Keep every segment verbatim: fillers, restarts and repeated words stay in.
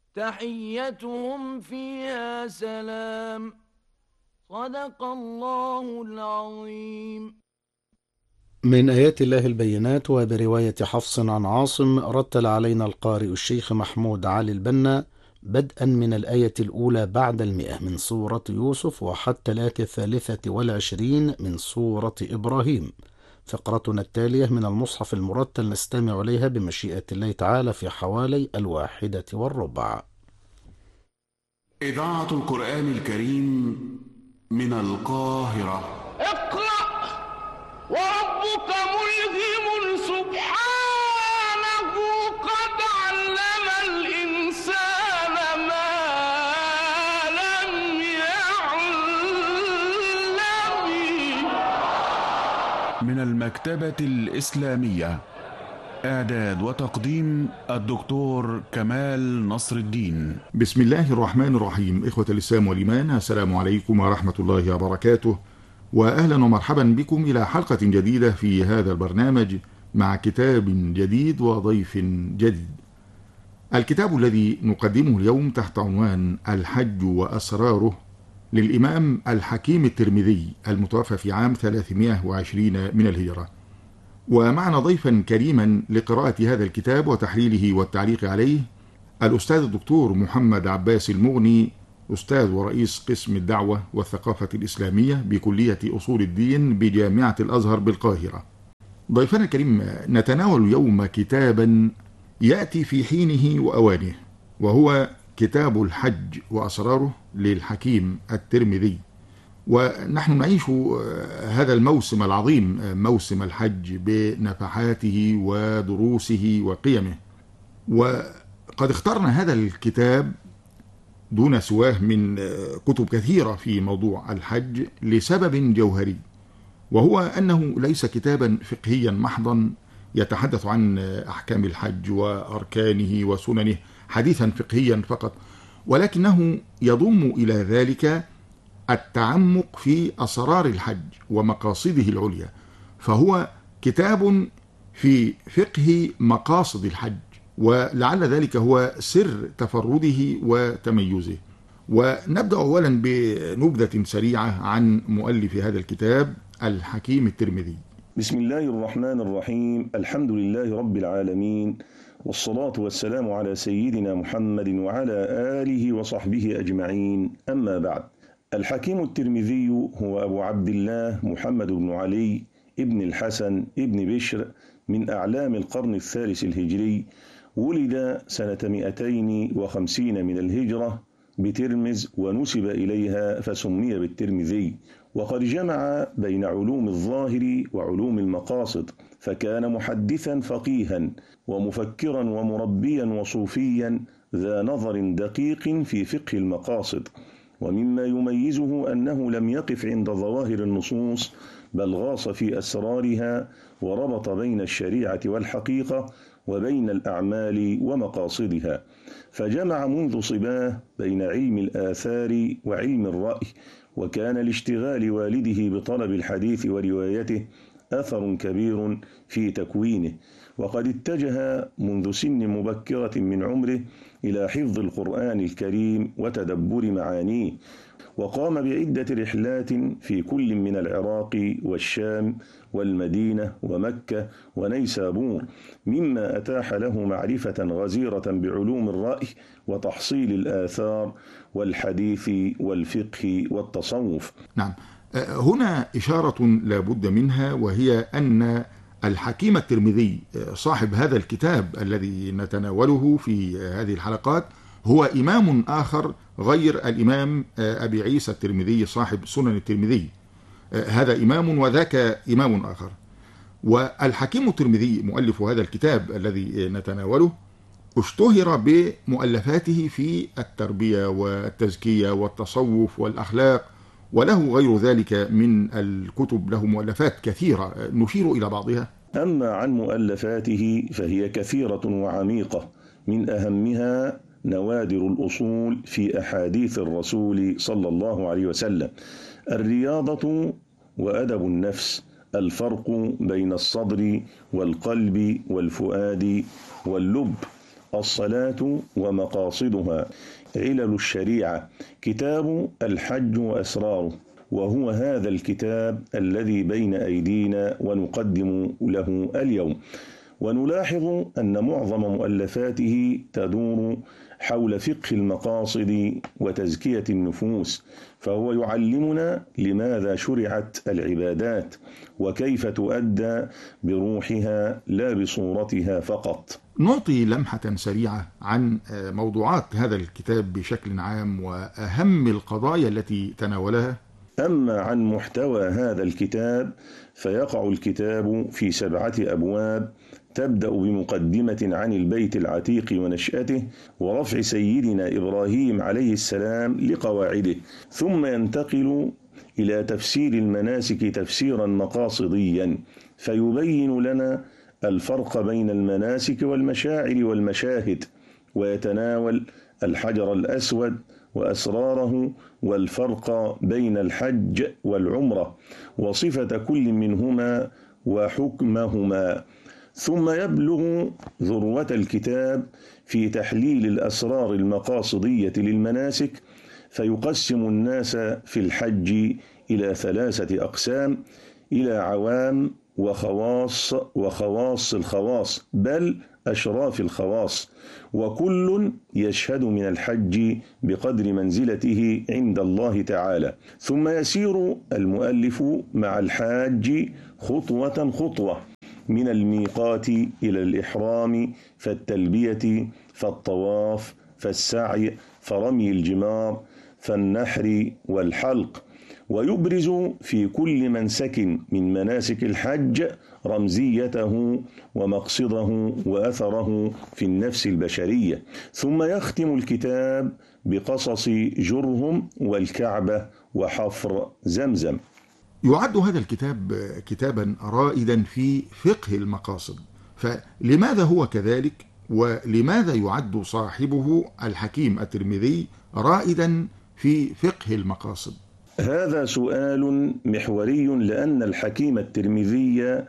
تحيتهم فيها سلام. صدق الله العظيم. من آيات الله البينات، وبرواية حفص عن عاصم رتل علينا القارئ الشيخ محمود علي البنا بدءا من الآية الأولى بعد المئة من سورة يوسف وحتى الآية الثالثة والعشرين من سورة إبراهيم. فقرتنا التالية من المصحف المرتل نستمع إليها بمشيئة الله تعالى في حوالي الواحدة والربع. إذاعة القرآن الكريم من القاهرة. اقرأ وربك ملهم سبحانه قد علم الإنسان ما لم يعلم. من المكتبة الإسلامية، إعداد وتقديم الدكتور كمال نصر الدين. بسم الله الرحمن الرحيم. إخوة الإسلام والإيمان، السلام عليكم ورحمة الله وبركاته، وأهلا ومرحبا بكم إلى حلقة جديدة في هذا البرنامج مع كتاب جديد وضيف جديد. الكتاب الذي نقدمه اليوم تحت عنوان الحج وأسراره للإمام الحكيم الترمذي المتوفى في عام ثلاثمائة وعشرين من الهجرة. ومعنا ضيفا كريما لقراءة هذا الكتاب وتحليله والتعليق عليه الأستاذ الدكتور محمد عباس المغني، أستاذ ورئيس قسم الدعوة والثقافة الإسلامية بكلية أصول الدين بجامعة الأزهر بالقاهرة. ضيفنا الكريم، نتناول اليوم كتابا يأتي في حينه وأوانه، وهو كتاب الحج وأسراره للحكيم الترمذي. ونحن نعيش هذا الموسم العظيم، موسم الحج، بنفحاته ودروسه وقيمه. وقد اخترنا هذا الكتاب دون سواه من كتب كثيرة في موضوع الحج لسبب جوهري، وهو أنه ليس كتابا فقهيا محضا يتحدث عن أحكام الحج وأركانه وسننه حديثا فقهيا فقط، ولكنه يضم إلى ذلك التعمق في أسرار الحج ومقاصده العليا. فهو كتاب في فقه مقاصد الحج، ولعل ذلك هو سر تفرده وتميزه. ونبدأ أولا بنبذة سريعة عن مؤلف هذا الكتاب الحكيم الترمذي. بسم الله الرحمن الرحيم. الحمد لله رب العالمين، والصلاة والسلام على سيدنا محمد وعلى آله وصحبه أجمعين، أما بعد. الحكيم الترمذي هو أبو عبد الله محمد بن علي ابن الحسن ابن بشر من أعلام القرن الثالث الهجري. ولد سنة مئتين وخمسين من الهجرة بترمز ونسب إليها فسمي بالترمذي. وقد جمع بين علوم الظاهر وعلوم المقاصد، فكان محدثا فقيها ومفكرا ومربيا وصوفيا ذا نظر دقيق في فقه المقاصد. ومما يميزه أنه لم يقف عند ظواهر النصوص، بل غاص في أسرارها وربط بين الشريعة والحقيقة وبين الأعمال ومقاصدها، فجمع منذ صباه بين علم الآثار وعلم الرأي. وكان لاشتغال والده بطلب الحديث وروايته أثر كبير في تكوينه، وقد اتجه منذ سن مبكرة من عمره إلى حفظ القرآن الكريم وتدبر معانيه، وقام بعدة رحلات في كل من العراق والشام والمدينة ومكة ونيسابور، مما أتاح له معرفة غزيرة بعلوم الرأي وتحصيل الآثار والحديث والفقه والتصوف. نعم، هنا إشارة لا بد منها، وهي أن الحكيم الترمذي صاحب هذا الكتاب الذي نتناوله في هذه الحلقات هو إمام آخر غير الإمام أبي عيسى الترمذي صاحب سنن الترمذي. هذا إمام وذاك إمام آخر. والحكيم الترمذي مؤلف هذا الكتاب الذي نتناوله اشتهر بمؤلفاته في التربية والتزكية والتصوف والأخلاق، وله غير ذلك من الكتب، له مؤلفات كثيرة نشير إلى بعضها. أما عن مؤلفاته فهي كثيرة وعميقة، من أهمها نوادر الأصول في أحاديث الرسول صلى الله عليه وسلم، الرياضة وأدب النفس، الفرق بين الصدر والقلب والفؤاد واللب، الصلاة ومقاصدها، علل الشريعة، كتاب الحج وأسراره، وهو هذا الكتاب الذي بين أيدينا ونقدم له اليوم. ونلاحظ أن معظم مؤلفاته تدور حول فقه المقاصد وتزكية النفوس، فهو يعلمنا لماذا شرعت العبادات وكيف تؤدى بروحها لا بصورتها فقط. نعطي لمحة سريعة عن موضوعات هذا الكتاب بشكل عام وأهم القضايا التي تناولها. أما عن محتوى هذا الكتاب فيقع الكتاب في سبعة أبواب، تبدأ بمقدمة عن البيت العتيق ونشأته ورفع سيدنا إبراهيم عليه السلام لقواعده، ثم ينتقل إلى تفسير المناسك تفسيرا مقاصديا فيبين لنا الفرق بين المناسك والمشاعر والمشاهد، ويتناول الحجر الأسود وأسراره والفرق بين الحج والعمرة وصفة كل منهما وحكمهما، ثم يبلغ ذروة الكتاب في تحليل الأسرار المقاصدية للمناسك، فيقسم الناس في الحج إلى ثلاثة أقسام، إلى عوام وخواص وخواص الخواص، بل أشراف الخواص، وكل يشهد من الحج بقدر منزلته عند الله تعالى. ثم يسير المؤلف مع الحاج خطوة خطوة من الميقات إلى الإحرام، فالتلبية، فالطواف، فالسعي، فرمي الجمار، فالنحر والحلق، ويبرز في كل منسك من مناسك الحج رمزيته ومقصده وأثره في النفس البشرية. ثم يختم الكتاب بقصص جرهم والكعبة وحفر زمزم. يعد هذا الكتاب كتابا رائدا في فقه المقاصد، فلماذا هو كذلك؟ ولماذا يعد صاحبه الحكيم الترمذي رائدا في فقه المقاصد؟ هذا سؤال محوري، لأن الحكيم الترمذي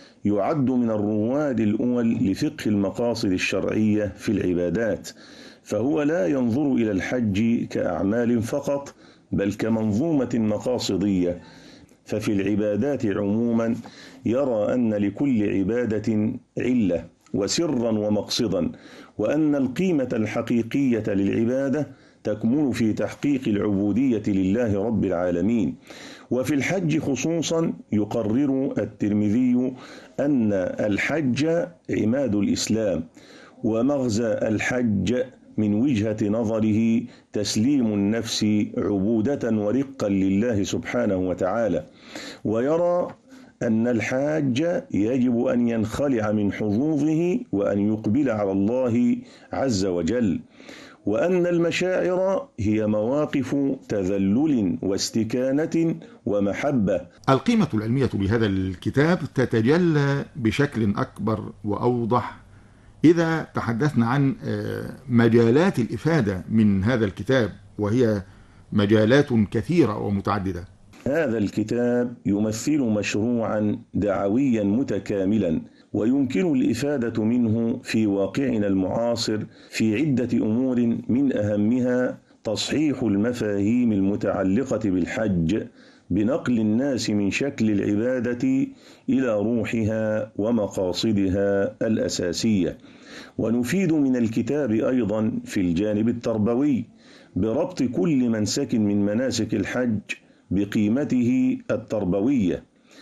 يعد من الرواد الأول لفقه المقاصد الشرعية في العبادات، فهو لا ينظر إلى الحج كأعمال فقط بل كمنظومة مقاصدية، ففي العبادات عموما يرى أن لكل عبادة علة وسرا ومقصدا، وأن القيمة الحقيقية للعبادة تكمن في تحقيق العبودية لله رب العالمين. وفي الحج خصوصا يقرر الترمذي أن الحج عماد الإسلام، ومغزى الحج من وجهة نظره تسليم النفس عبودة ورقا لله سبحانه وتعالى، ويرى أن الحاج يجب أن ينخلع من حظوظه وأن يقبل على الله عز وجل، وأن المشاعر هي مواقف تذلل واستكانة ومحبة. القيمة العلمية لهذا الكتاب تتجلى بشكل أكبر وأوضح إذا تحدثنا عن مجالات الإفادة من هذا الكتاب، وهي مجالات كثيرة ومتعددة. هذا الكتاب يمثل مشروعا دعويا متكاملا، ويمكن الإفادة منه في واقعنا المعاصر في عدة أمور، من أهمها تصحيح المفاهيم المتعلقة بالحج بنقل الناس من شكل العبادة إلى روحها ومقاصدها الأساسية. ونفيد من الكتاب أيضا في الجانب التربوي بربط كل منسك من مناسك الحج بقيمته التربوية،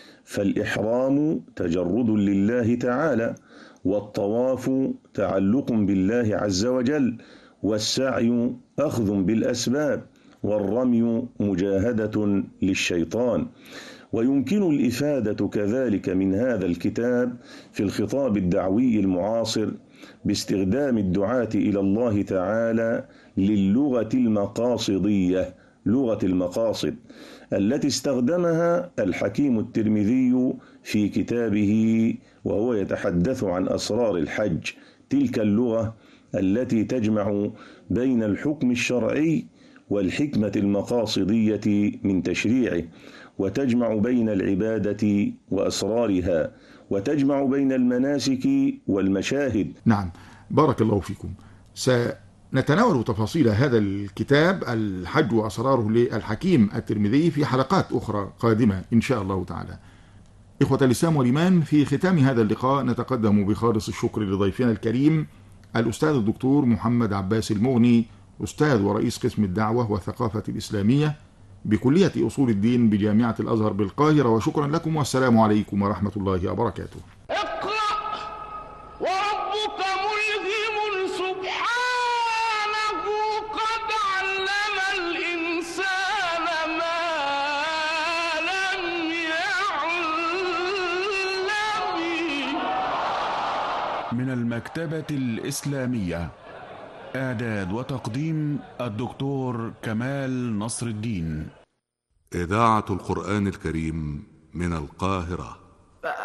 فالإحرام تجرد لله تعالى، والطواف تعلق بالله عز وجل، والسعي أخذ بالأسباب، والرمي مجاهدة للشيطان. ويمكن الإفادة كذلك من هذا الكتاب في الخطاب الدعوي المعاصر باستخدام الدعاة إلى الله تعالى للغة المقاصدية، لغة المقاصد التي استخدمها الحكيم الترمذي في كتابه وهو يتحدث عن أسرار الحج، تلك اللغة التي تجمع بين الحكم الشرعي والحكمة المقاصدية من تشريعه، وتجمع بين العبادة وأسرارها، وتجمع بين المناسك والمشاهد. نعم، بارك الله فيكم. سنتناول تفاصيل هذا الكتاب الحج وأسراره للحكيم الترمذي في حلقات أخرى قادمة إن شاء الله تعالى. إخوة الإسلام والإيمان، في ختام هذا اللقاء نتقدم بخالص الشكر لضيفنا الكريم الأستاذ الدكتور محمد عباس المغني، أستاذ ورئيس قسم الدعوة والثقافة الإسلامية بكلية أصول الدين بجامعة الأزهر بالقاهرة، وشكرا لكم والسلام عليكم ورحمة الله وبركاته. اقرأ وربك ملهم سبحانه قد علم الإنسان ما لم يعلم. من المكتبة الإسلامية، إعداد وتقديم الدكتور كمال نصر الدين. إذاعة القرآن الكريم من القاهرة.